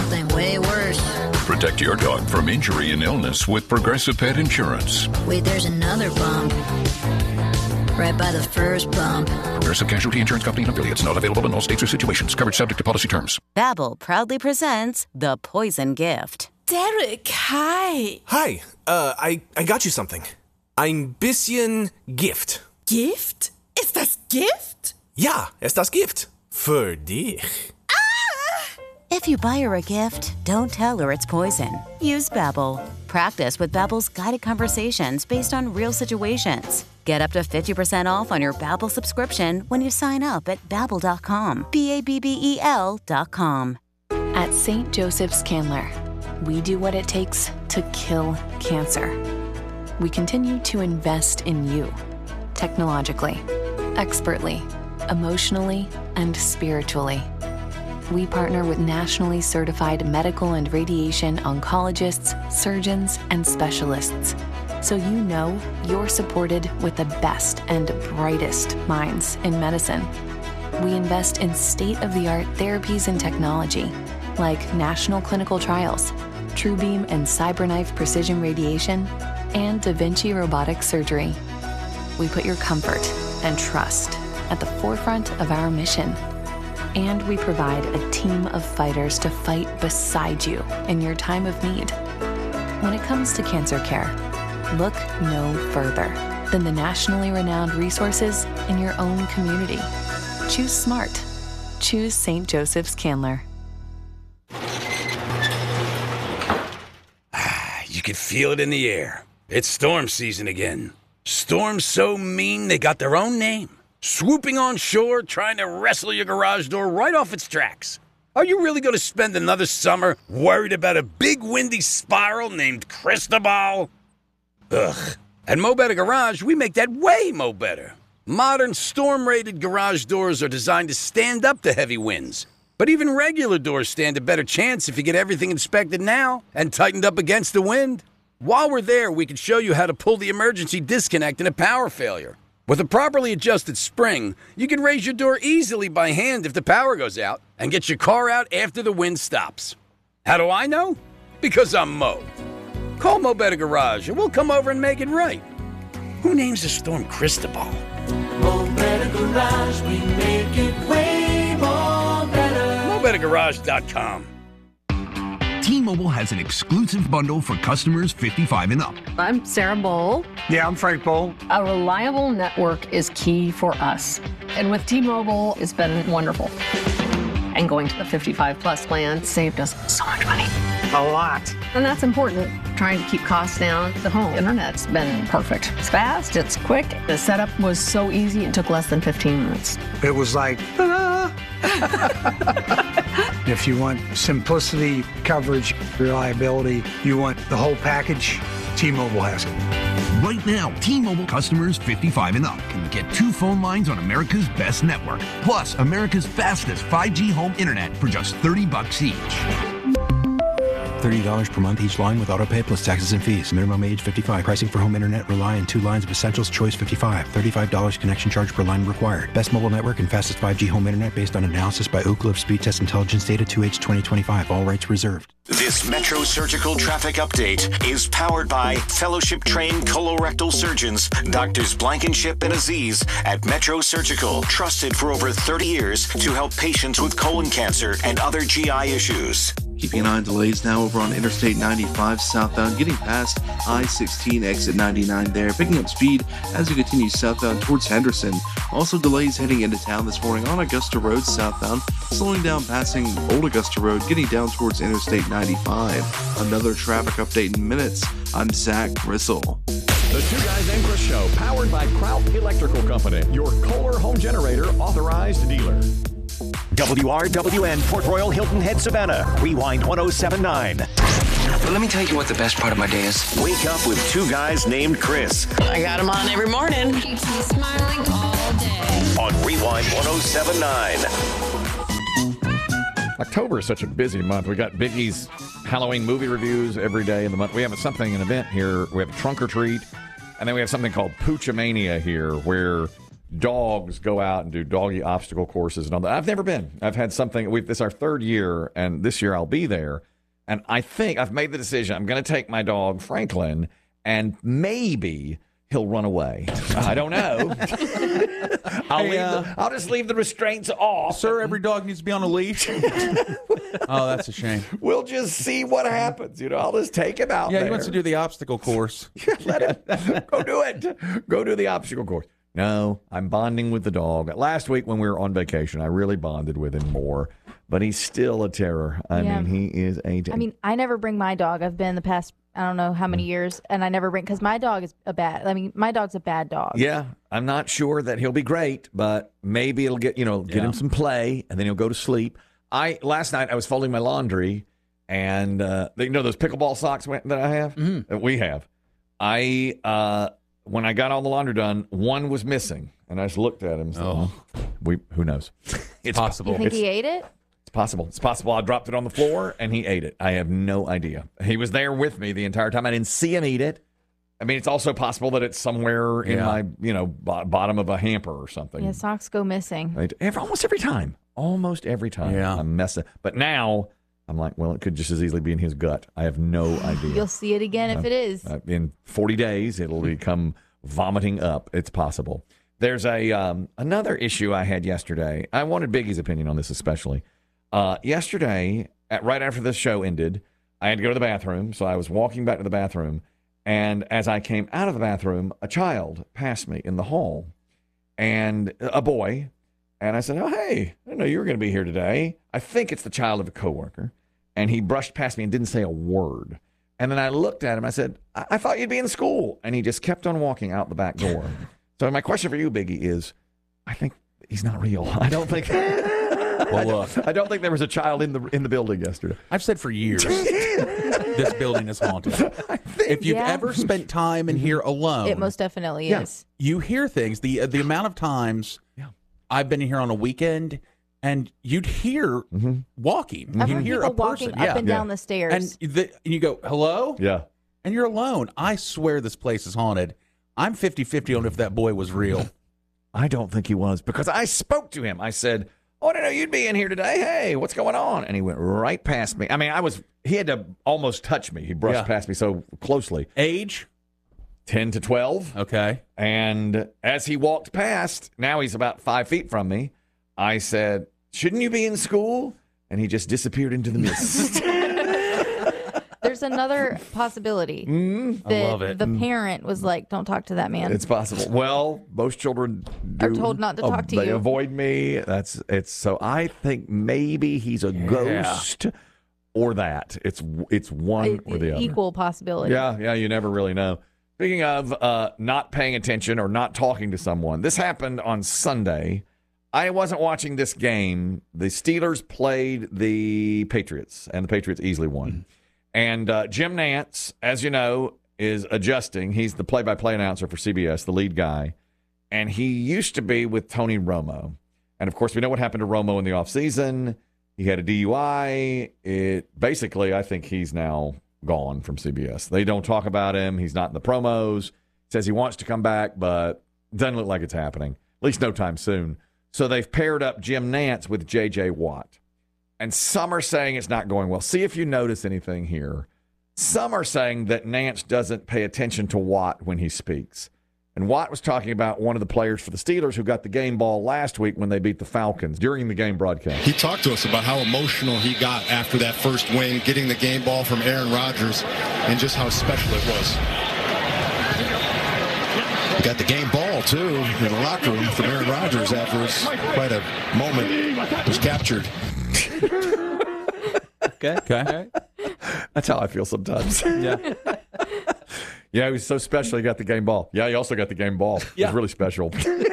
something way worse. Protect your dog from injury and illness with Progressive Pet Insurance. Wait, there's another bump. Right by the first bump. Progressive Casualty Insurance Company and affiliates. Not available in all states or situations. Coverage subject to policy terms. Babbel proudly presents The Poison Gift. Derek, hi. Hi, I got you something. Ein bisschen Gift. Gift? Ist das Gift? Ja, ist das Gift. Für dich. If you buy her a gift, don't tell her it's poison. Use Babbel. Practice with Babbel's guided conversations based on real situations. Get up to 50% off on your Babbel subscription when you sign up at Babbel.com. Babbel.com. At St. Joseph's Candler, we do what it takes to kill cancer. We continue to invest in you, technologically, expertly, emotionally, and spiritually. We partner with nationally certified medical and radiation oncologists, surgeons, and specialists, so you know you're supported with the best and brightest minds in medicine. We invest in state-of-the-art therapies and technology, like national clinical trials, TrueBeam and CyberKnife precision radiation, and Da Vinci robotic surgery. We put your comfort and trust at the forefront of our mission. And we provide a team of fighters to fight beside you in your time of need. When it comes to cancer care, look no further than the nationally renowned resources in your own community. Choose smart. Choose St. Joseph's Candler. You can feel it in the air. It's storm season again. Storms so mean they got their own name. Swooping on shore, trying to wrestle your garage door right off its tracks. Are you really going to spend another summer worried about a big windy spiral named Cristobal? Ugh. At Mo Better Garage, we make that way mo better. Modern storm-rated garage doors are designed to stand up to heavy winds. But even regular doors stand a better chance if you get everything inspected now and tightened up against the wind. While we're there, we can show you how to pull the emergency disconnect in a power failure. With a properly adjusted spring, you can raise your door easily by hand if the power goes out and get your car out after the wind stops. How do I know? Because I'm Mo. Call Mo Better Garage and we'll come over and make it right. Who names the storm Cristobal? Mo Better Garage, we make it way more better. MoBetterGarage.com. T-Mobile has an exclusive bundle for customers 55 and up. I'm Sarah Bowl. Yeah, I'm Frank Bowl. A reliable network is key for us. And with T-Mobile, it's been wonderful. And going to the 55 plus plan saved us so much money. A lot. And that's important. Trying to keep costs down. The home internet's been perfect. It's fast, it's quick. The setup was so easy, it took less than 15 minutes. It was like, If you want simplicity, coverage, reliability, you want the whole package, T-Mobile has it. Right now, T-Mobile customers 55 and up can get 2 phone lines on America's best network, plus America's fastest 5G home internet for just $30 each. $30 per month each line with autopay plus taxes and fees. Minimum age 55. Pricing for home internet rely on 2 lines of Essentials Choice 55. $35 connection charge per line required. Best mobile network and fastest 5G home internet based on analysis by Ookla of Speed Test Intelligence data 2H 2025. All rights reserved. This Metro Surgical traffic update is powered by fellowship-trained colorectal surgeons, Doctors Blankenship and Aziz at Metro Surgical, trusted for over 30 years to help patients with colon cancer and other GI issues. Keeping an eye on delays now over on Interstate 95 southbound, getting past I-16 exit 99 there, picking up speed as you continue southbound towards Henderson. Also delays heading into town this morning on Augusta Road southbound, slowing down passing Old Augusta Road, getting down towards Interstate 95. Another traffic update in minutes. I'm Zach Gristle. The Two Guys Named Chris Show, powered by Kraut Electrical Company, your Kohler home generator authorized dealer. WRWN Port Royal Hilton Head Savannah. Rewind 1079. But let me tell you what the best part of my day is. Wake up with 2 guys named Chris. I got him on every morning. Keeps me smiling all day. On Rewind 1079. October is such a busy month. We got Biggie's Halloween movie reviews every day in the month. We have an event here. We have a trunk or treat, and then we have something called Pooch-a-mania here, where dogs go out and do doggy obstacle courses and all that. I've never been. I've had something. This is our third year, and this year I'll be there. And I think I've made the decision. I'm going to take my dog, Franklin, and maybe he'll run away. I don't know. I'll just leave the restraints off. Sir, every dog needs to be on a leash. Oh, that's a shame. We'll just see what happens. I'll just take him out there. Yeah, he wants to do the obstacle course. Let him. Go do it. Go do the obstacle course. No, I'm bonding with the dog. Last week when we were on vacation, I really bonded with him more. But he's still a terror. I mean, he is a terror. I mean, I never bring my dog. I've been the past, I don't know how many years, and I never bring, because my dog's a bad dog. Yeah, I'm not sure that he'll be great, but maybe it'll get him some play, and then he'll go to sleep. Last night I was folding my laundry, and those pickleball socks that I have? Mm-hmm. That we have. When I got all the laundry done, one was missing, and I just looked at him. So, who knows? It's possible. You think he ate it? It's possible. It's possible. I dropped it on the floor, and he ate it. I have no idea. He was there with me the entire time. I didn't see him eat it. I mean, it's also possible that it's somewhere in my, bottom of a hamper or something. Yeah, socks go missing. Almost every time. Yeah. I'm messing. But now I'm like, well, it could just as easily be in his gut. I have no idea. You'll see it again if it is. In 40 days, it'll become vomiting up. It's possible. There's another issue I had yesterday. I wanted Biggie's opinion on this especially. Yesterday, right after the show ended, I had to go to the bathroom. So I was walking back to the bathroom. And as I came out of the bathroom, a child passed me in the hall, and a boy. And I said, oh, hey, I didn't know you were going to be here today. I think it's the child of a coworker. And he brushed past me and didn't say a word. And then I looked at him. I said, I thought you'd be in school. And he just kept on walking out the back door. So my question for you, Biggie, is I think he's not real. I don't think... I don't think there was a child in the building yesterday. I've said for years this building is haunted. If you've ever spent time in here alone, it most definitely is. You hear things. The amount of times I've been here on a weekend, and you'd hear walking. I've you'd heard hear people a person walking up and down the stairs, and you go, "Hello?" Yeah, and you're alone. I swear this place is haunted. I'm 50-50 on if that boy was real. I don't think he was, because I spoke to him. I said, oh, I didn't know you'd be in here today. Hey, what's going on? And he went right past me. I mean, he had to almost touch me. He brushed past me so closely. Age? 10 to 12. Okay. And as he walked past, now he's about 5 feet from me, I said, shouldn't you be in school? And he just disappeared into the mist. There's another possibility. I love it. The parent was like, don't talk to that man. It's possible. Well, most children are told not to talk to you. They avoid me. So I think maybe he's a ghost or that. It's one or the other. Equal possibility. Yeah, you never really know. Speaking of not paying attention or not talking to someone, this happened on Sunday. I wasn't watching this game. The Steelers played the Patriots, and the Patriots easily won. And Jim Nantz, as you know, is adjusting. He's the play-by-play announcer for CBS, the lead guy. And he used to be with Tony Romo. And, of course, we know what happened to Romo in the offseason. He had a DUI. Basically, I think he's now gone from CBS. They don't talk about him. He's not in the promos. Says he wants to come back, but doesn't look like it's happening, at least no time soon. So they've paired up Jim Nantz with J.J. Watt. And some are saying it's not going well. See if you notice anything here. Some are saying that Nantz doesn't pay attention to Watt when he speaks. And Watt was talking about one of the players for the Steelers who got the game ball last week when they beat the Falcons during the game broadcast. He talked to us about how emotional he got after that first win, getting the game ball from Aaron Rodgers, and just how special it was. Got the game ball, too, in the locker room from Aaron Rodgers after quite a moment was captured. Okay. That's how I feel sometimes. Yeah. Yeah, he was so special he got the game ball. Yeah, he also got the game ball. Yeah. It was really special.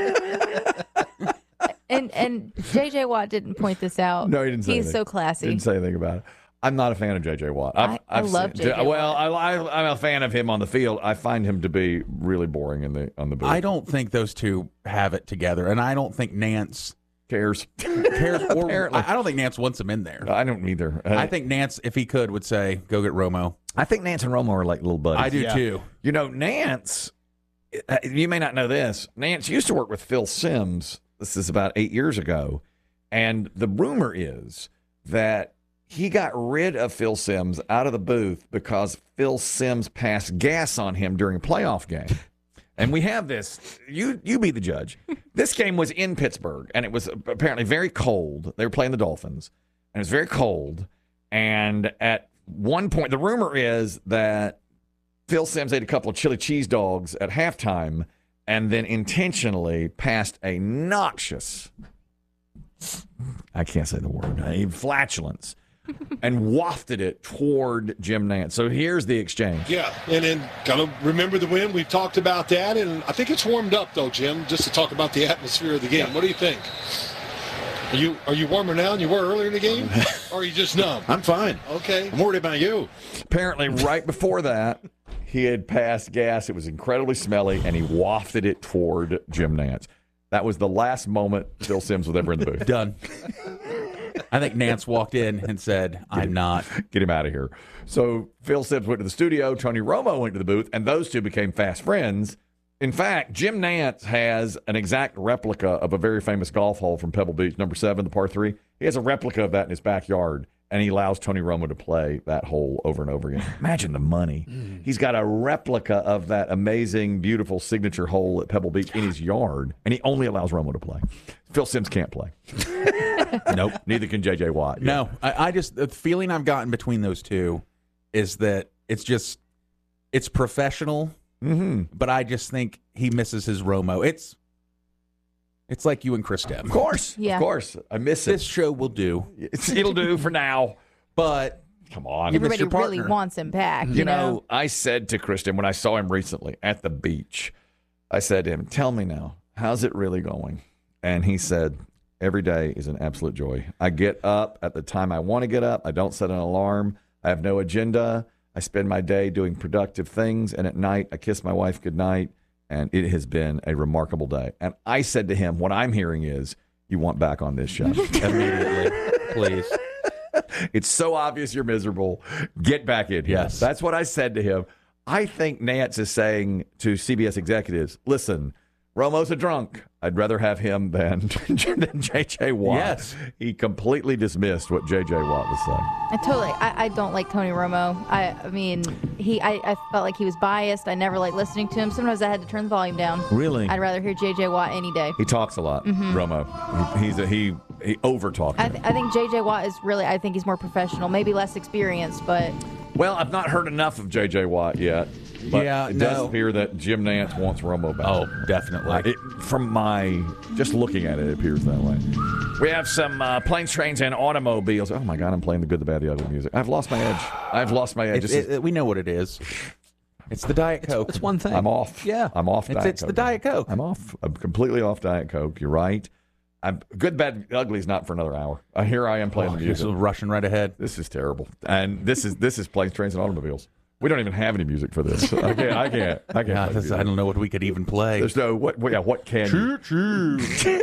And J.J. Watt didn't point this out. No, he didn't say anything. He's so classy. Didn't say anything about it. I'm not a fan of J.J. Watt. I love J.J. Watt. Well, I'm a fan of him on the field. I find him to be really boring on the booth. I don't think those two have it together, and I don't think Nantz cares. Or I don't think Nantz wants him in there. I don't either. I think Nantz, if he could, would say, go get Romo. I think Nantz and Romo are like little buddies. I do, too. You know, Nantz you may not know this. Nance used to work with Phil Simms. This is about 8 years ago. And the rumor is that he got rid of Phil Simms out of the booth because Phil Simms passed gas on him during a playoff game. And we have this. You be the judge. This game was in Pittsburgh, and it was apparently very cold. They were playing the Dolphins, and it was very cold. And at one point, the rumor is that Phil Simms ate a couple of chili cheese dogs at halftime and then intentionally passed a noxious, I can't say the word, a flatulence, and wafted it toward Jim Nance. So here's the exchange. Yeah, and then kind of remember the win. We've talked about that, and I think it's warmed up, though, Jim, just to talk about the atmosphere of the game. What do you think? Are you warmer now than you were earlier in the game, or are you just numb? I'm fine. Okay. I'm worried about you. Apparently, right before that, he had passed gas. It was incredibly smelly, and he wafted it toward Jim Nance. That was the last moment Phil Simms was ever in the booth. Done. I think Nance walked in and said, I'm not. Get him out of here. So Phil Simms went to the studio. Tony Romo went to the booth, and those two became fast friends. In fact, Jim Nance has an exact replica of a very famous golf hole from Pebble Beach, number 7, the par 3. He has a replica of that in his backyard, and he allows Tony Romo to play that hole over and over again. Imagine the money. He's got a replica of that amazing, beautiful signature hole at Pebble Beach in his yard, and he only allows Romo to play. Phil Simms can't play. Nope. Neither can J.J. Watt. No, I just, the feeling I've gotten between those two is that it's professional, but I just think he misses his Romo. It's like you and Chris Depp. Of course. Yeah. Of course. I miss it. This show will do. It'll do for now. But come on. Everybody really wants him back. You know, I said to Kristen when I saw him recently at the beach, I said to him, tell me now, how's it really going? And he said, every day is an absolute joy. I get up at the time I want to get up. I don't set an alarm. I have no agenda. I spend my day doing productive things. And at night, I kiss my wife goodnight. And it has been a remarkable day. And I said to him, what I'm hearing is, you want back on this show. Immediately, please. It's so obvious you're miserable. Get back in here. Yes. That's what I said to him. I think Nance is saying to CBS executives, listen, Romo's a drunk. I'd rather have him than J.J. Watt. Yes. He completely dismissed what J.J. Watt was saying. I don't like Tony Romo. I mean, I felt like he was biased. I never liked listening to him. Sometimes I had to turn the volume down. Really? I'd rather hear J.J. Watt any day. He talks a lot, Romo. He over-talks. I think J.J. Watt is really, I think he's more professional, maybe less experienced, but... Well, I've not heard enough of J.J. Watt yet. But it does appear that Jim Nance wants Romo back. Oh, definitely. Just looking at it, it appears that way. We have some planes, trains, and automobiles. Oh, my God, I'm playing the good, the bad, the ugly music. I've lost my edge. We know what it is. It's the Diet Coke. It's one thing. I'm off. Yeah. I'm off Diet Coke. It's the Diet Coke. I'm off. I'm completely off Diet Coke. You're right. Good, bad, ugly is not for another hour. Here I am playing the music. You're rushing right ahead. This is terrible. And this is planes, trains, and automobiles. We don't even have any music for this. I can't. I don't know what we could even play. There's no what can choo.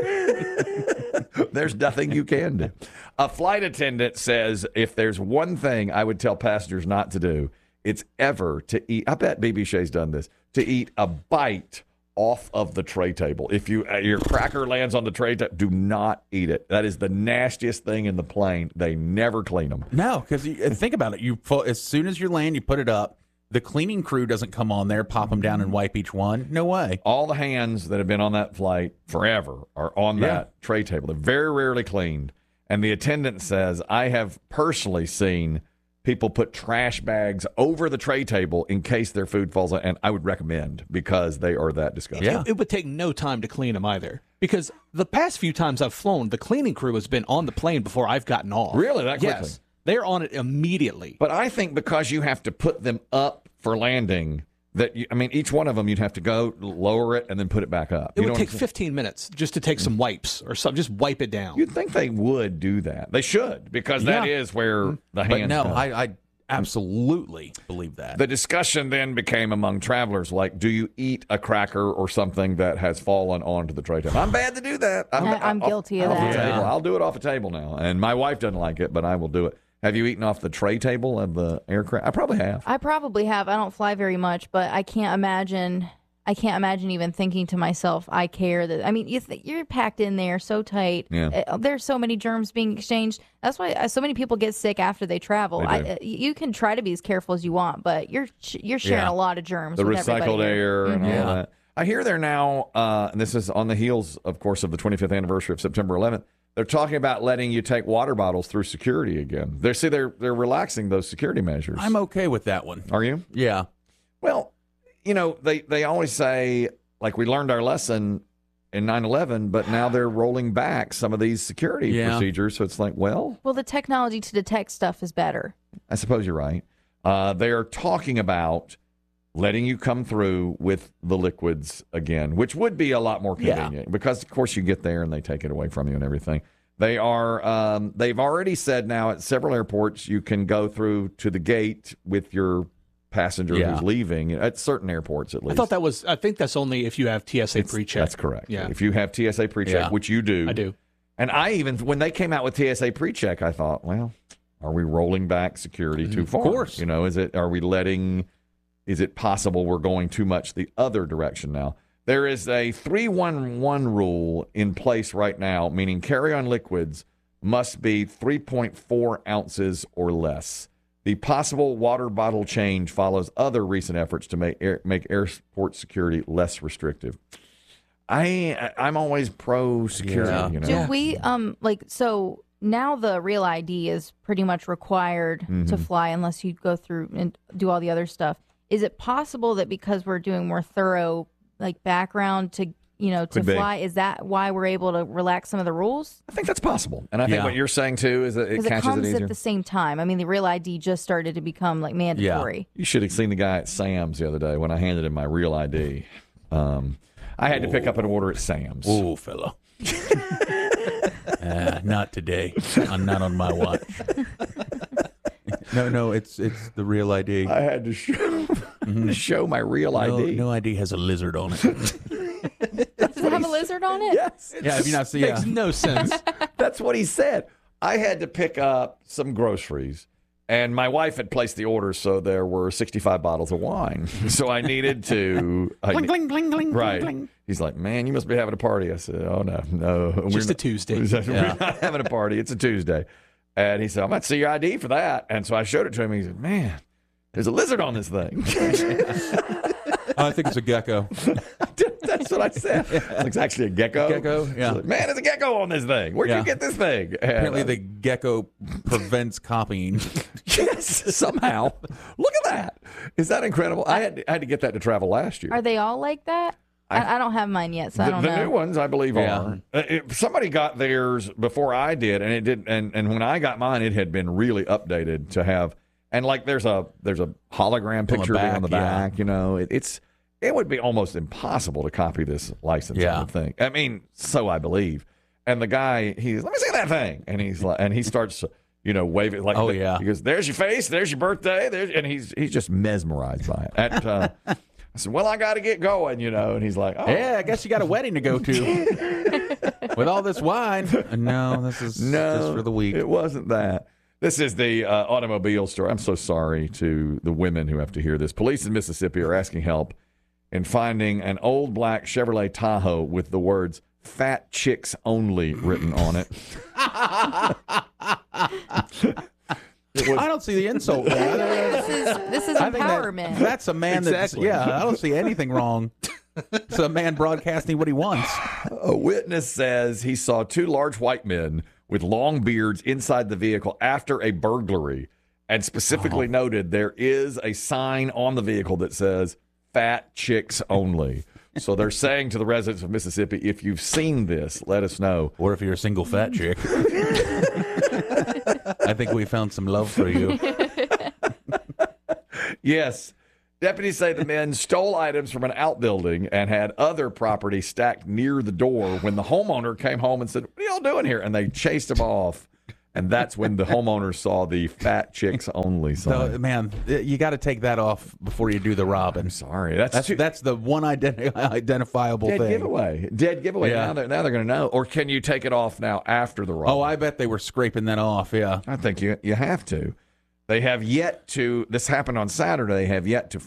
There's nothing you can do. A flight attendant says if there's one thing I would tell passengers not to do, it's ever to eat. I bet BB Shea's done this, to eat a bite off of the tray table. If your cracker lands on the tray table, do not eat it. That is the nastiest thing in the plane. They never clean them. No, because think about it. As soon as you land, you put it up. The cleaning crew doesn't come on there, pop them down, and wipe each one. No way. All the hands that have been on that flight forever are on that tray table. They're very rarely cleaned. And the attendant says, I have personally seen people put trash bags over the tray table in case their food falls on, and I would recommend because they are that disgusting. Yeah. It would take no time to clean them either. Because the past few times I've flown, the cleaning crew has been on the plane before I've gotten off. Really? That quickly? Yes. They're on it immediately. But I think because you have to put them up for landing, each one of them you'd have to go lower it and then put it back up. It would take 15 minutes just to take some wipes or something. Just wipe it down. You'd think they would do that. They should, because that is where the hands But no, go. I absolutely believe that. The discussion then became among travelers, like, do you eat a cracker or something that has fallen onto the tray table? I'm bad to do that. I'm guilty of that. I'll do it off a table now. And my wife doesn't like it, but I will do it. Have you eaten off the tray table of the aircraft? I probably have. I probably have. I don't fly very much, but I can't imagine. I can't imagine even thinking to myself, I care that. I mean, you're packed in there so tight. Yeah. There's so many germs being exchanged. That's why so many people get sick after they travel. You can try to be as careful as you want, but you're sharing a lot of germs. The with recycled everybody. air and all that. I hear they're now, and this is on the heels, of course, of the 25th anniversary of September 11th. They're talking about letting you take water bottles through security again. They're relaxing those security measures. I'm okay with that one. Are you? Yeah. Well, you know, they always say, like, we learned our lesson in 9/11, but now they're rolling back some of these security procedures. So it's like, well, the technology to detect stuff is better. I suppose you're right. They are talking about letting you come through with the liquids again, which would be a lot more convenient because, of course, you get there and they take it away from you and everything. They are. They've already said now at several airports you can go through to the gate with your passenger who's leaving at certain airports at least. I think that's only if you have TSA pre-check. That's correct. Yeah. If you have TSA pre-check, which you do. I do. And I even, when they came out with TSA pre-check, I thought, well, are we rolling back security too far? Of course. You know, is it possible we're going too much the other direction now? There is a 311 rule in place right now, meaning carry-on liquids must be 3.4 ounces or less. The possible water bottle change follows other recent efforts to make airport security less restrictive. I'm always pro security. Yeah. You know? Do we so now the Real ID is pretty much required to fly unless you go through and do all the other stuff. Is it possible that because we're doing more thorough background to fly, is that why we're able to relax some of the rules? I think that's possible. And I think what you're saying too is that it catches comes it easier. at the same time. I mean, the Real ID just started to become mandatory. You should have seen the guy at Sam's the other day when I handed him my Real ID. I had to pick up an order at Sam's. Oh, fella. Not today. Not on my watch. No, it's the Real ID. I had to show my Real ID. No ID has a lizard on it. Does it have a lizard on it? Yes. Yeah, have you not seen? Makes no sense. That's what he said. I had to pick up some groceries, and my wife had placed the order, so there were 65 bottles of wine. So I needed to... Cling, cling, cling, cling, right. cling. He's like, man, you must be having a party. I said, oh, no. Just a Tuesday. We're not having a party. It's a Tuesday. And he said, I'm about to see your ID for that. And so I showed it to him. He said, man, there's a lizard on this thing. I think it's a gecko. That's what I said. It's actually a gecko. Gecko, yeah. Like, man, there's a gecko on this thing. Where'd you get this thing? And, apparently the gecko prevents copying. Yes, somehow. Look at that. Is that incredible? I had to get that to travel last year. Are they all like that? I don't have mine yet, so I don't know. The new ones, I believe, are. Somebody got theirs before I did, and it did. And when I got mine, it had been really updated to have. And there's a hologram picture on the back. You know, it would be almost impossible to copy this license. I would think. I mean, so I believe. And the guy, let me see that thing, and he's like, and he starts, waving like, he goes, "There's your face, there's your birthday," and he's just mesmerized by it. I said, well, I got to get going, and he's like, oh. Yeah, I guess you got a wedding to go to with all this wine. No, this is just for the week. It wasn't that. This is the automobile story. I'm so sorry to the women who have to hear this. Police in Mississippi are asking help in finding an old black Chevrolet Tahoe with the words "Fat Chicks Only" written on it. I don't see the insult. This is empowerment. That's a man Exactly. I don't see anything wrong. It's a man broadcasting what he wants. A witness says he saw two large white men with long beards inside the vehicle after a burglary, and specifically noted there is a sign on the vehicle that says "Fat Chicks Only." So they're saying to the residents of Mississippi, if you've seen this, let us know. Or if you're a single fat chick. I think we found some love for you. Yes. Deputies say the men stole items from an outbuilding and had other property stacked near the door when the homeowner came home and said, "What are y'all doing here?" And they chased him off. And that's when the homeowner saw the "Fat Chicks Only" sign. So, man, you got to take that off before you do the robbing. I'm sorry. That's the one identifiable Dead thing. giveaway. Dead giveaway. Yeah. Now they're going to know. Or can you take it off now after the robbery? Oh, I bet they were scraping that off, yeah. I think you have to. They have yet to, this happened on Saturday, they have yet to